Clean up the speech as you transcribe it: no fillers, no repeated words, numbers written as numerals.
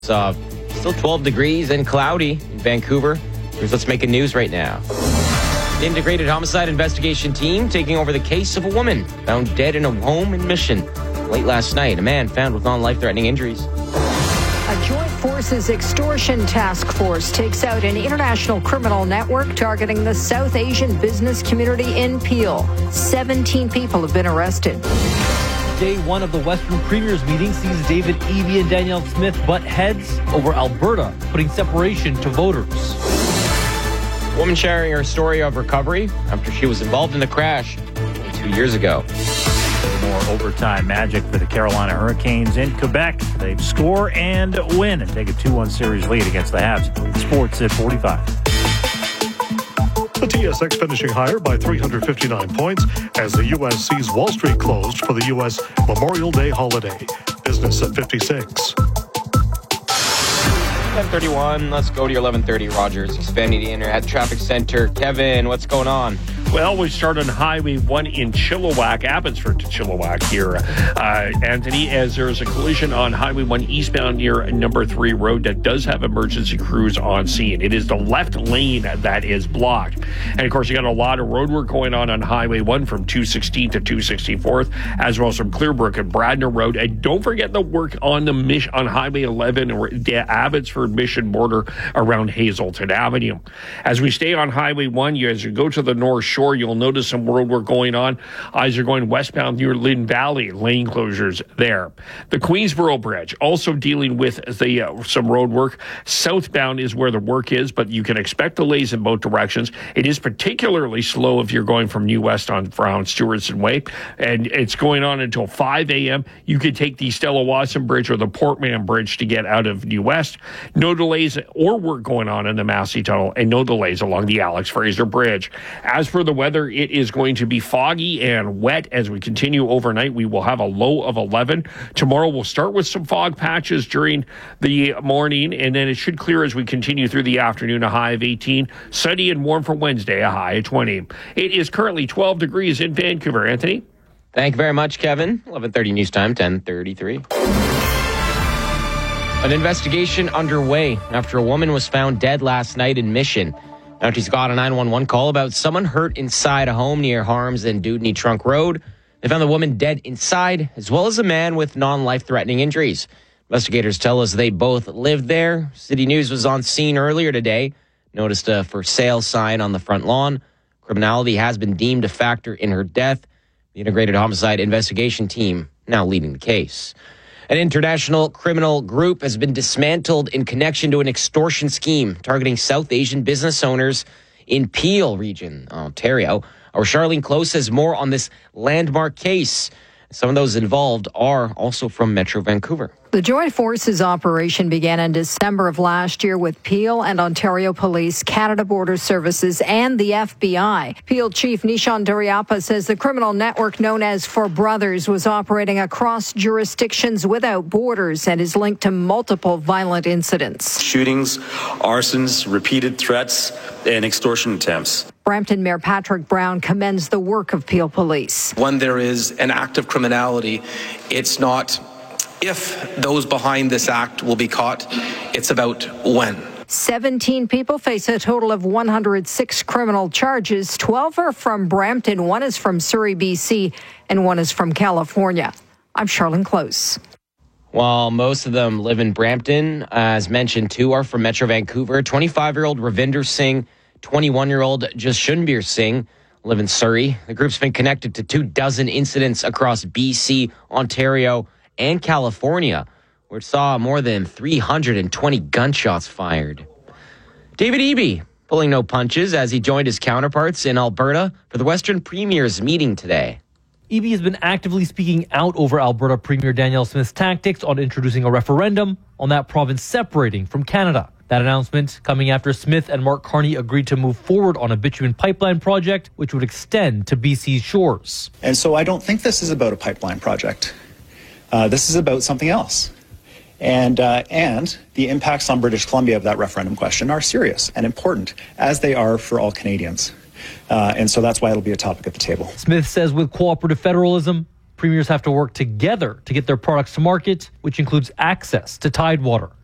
Still 12 degrees and cloudy in Vancouver. Here's what's making news right now. The Integrated Homicide Investigation Team taking over the case of a woman found dead in a home in Mission. Late last night, a man found with non-life-threatening injuries. A Joint Forces Extortion Task Force takes out an international criminal network targeting the South Asian business community in Peel. 17 people have been arrested. Day one of the Western Premiers meeting sees David Eby and Danielle Smith butt heads over Alberta, putting separation to voters. A woman sharing her story of recovery after she was involved in a crash 2 years ago. More overtime magic for the Carolina Hurricanes in Quebec. They score and win and take a 2-1 series lead against the Habs. Sports at 45. The TSX finishing higher by 359 points as the U.S. sees Wall Street closed for the U.S. Memorial Day holiday. Business at 56. 10:31. Let's go to your 11:30. Rogers expanding the Internet Traffic Center. Kevin, what's going on? Well, we start on Highway 1 in Chilliwack, Abbotsford to Chilliwack here, Anthony, as there's a collision on Highway 1 eastbound near number 3 road that does have emergency crews on scene. It is the left lane that is blocked. And, of course, you got a lot of road work going on Highway 1 from 216 to 264th, as well as from Clearbrook and Bradner Road. And don't forget the work on on Highway 11 or the Abbotsford Mission border around Hazelton Avenue. As we stay on Highway 1, as you go to the North Shore, you'll notice some road work going on as you're going westbound near Lynn Valley, lane closures there. The Queensboro Bridge also dealing with some road work. Southbound is where the work is, but you can expect delays in both directions. It is particularly slow if you're going from New West on around Stewartson Way, and it's going on until 5 a.m. You could take the Stella Watson Bridge or the Portman Bridge to get out of New West. No delays or work going on in the Massey Tunnel, and no delays along the Alex Fraser Bridge. As for the weather, it is going to be foggy and wet as we continue overnight. We will have a low of 11. Tomorrow we'll start with some fog patches during the morning, and then it should clear as we continue through the afternoon, a high of 18. Sunny and warm for Wednesday, a high of 20. It is currently 12 degrees in Vancouver. Anthony? Thank you very much, Kevin. 11:30 news time, 10:33. An investigation underway after a woman was found dead last night in Mission. Mounties got a 911 call about someone hurt inside a home near Harms and Dewdney Trunk Road. They found the woman dead inside, as well as a man with non-life-threatening injuries. Investigators tell us they both lived there. City News was on scene earlier today. Noticed a for sale sign on the front lawn. Criminality has been deemed a factor in her death. The Integrated Homicide Investigation Team now leading the case. An international criminal group has been dismantled in connection to an extortion scheme targeting South Asian business owners in Peel region, Ontario. Our Charlene Close has more on this landmark case. Some of those involved are also from Metro Vancouver. The Joint Forces operation began in December of last year with Peel and Ontario Police, Canada Border Services, and the FBI. Peel Chief Nishan Duriappa says the criminal network known as For Brothers was operating across jurisdictions without borders and is linked to multiple violent incidents. Shootings, arsons, repeated threats, and extortion attempts. Brampton Mayor Patrick Brown commends the work of Peel Police. When there is an act of criminality, it's not if those behind this act will be caught, it's about when. 17 people face a total of 106 criminal charges. 12 are from Brampton, 1 is from Surrey, BC, and 1 is from California. I'm Charlene Close. While most of them live in Brampton, as mentioned, 2 are from Metro Vancouver. 25-year-old Ravinder Singh, 21-year-old Jashanbir Singh live in Surrey. The group's been connected to 24 incidents across BC, Ontario, and California, where it saw more than 320 gunshots fired. David Eby pulling no punches as he joined his counterparts in Alberta for the Western Premiers meeting today. Eby has been actively speaking out over Alberta Premier Danielle Smith's tactics on introducing a referendum on that province separating from Canada. That announcement coming after Smith and Mark Carney agreed to move forward on a bitumen pipeline project, which would extend to BC's shores. And so I don't think this is about a pipeline project. This is about something else. And the impacts on British Columbia of that referendum question are serious and important, as they are for all Canadians. And so that's why it'll be a topic at the table. Smith says with cooperative federalism, premiers have to work together to get their products to market, which includes access to Tidewater.